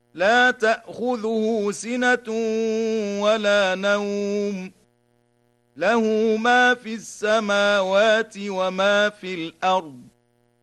لا تأخذه سنة ولا نوم، له ما في السماوات وما في الأرض،